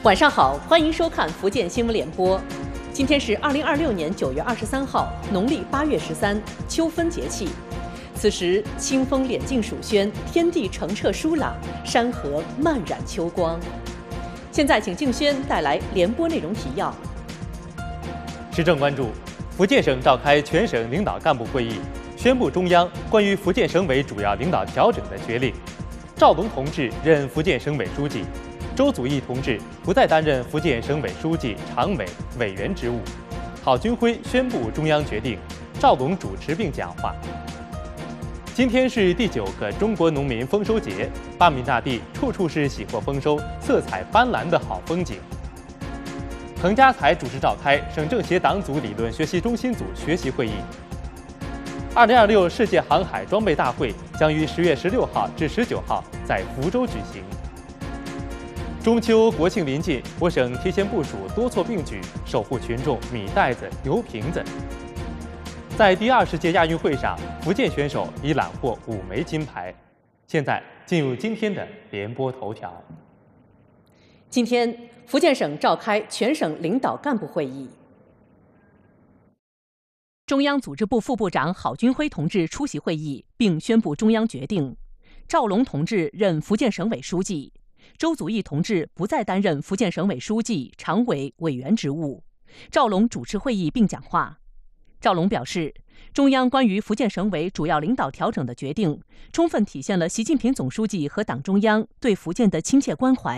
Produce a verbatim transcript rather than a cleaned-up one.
晚上好，欢迎收看福建新闻联播。今天是二零二六年九月二十三号，农历八月十三，秋分节气。此时清风敛尽暑轩，天地澄澈舒朗，山河漫染秋光。现在请静轩带来联播内容提要。 时政关注：福建省召开全省领导干部会议，宣布中央关于福建省委主要领导调整的决令。赵龙同志任福建省委书记，周祖义同志不再担任福建省委书记、常委、委员职务。郝军辉宣布中央决定，赵龙主持并讲话。今天是第九个中国农民丰收节，八闽大地处处是喜获丰收、色彩斑斓的好风景。彭家才主持召开省政协党组理论学习中心组学习会议。二零二六世界航海装备大会将于十月十六号至十九号在福州举行。中秋国庆临近，我省提前部署多措并举，守护群众米袋子、油瓶子。在第二十届亚运会上，福建选手已揽获五枚金牌。现在进入今天的联播头条。 今天，福建省召开全省领导干部会议。中央组织部副部长郝军辉同志出席会议，并宣布中央决定：赵龙同志任福建省委书记，周祖义同志不再担任福建省委书记、常委、委员职务。赵龙主持会议并讲话。赵龙表示，中央关于福建省委主要领导调整的决定，充分体现了习近平总书记和党中央对福建的亲切关怀。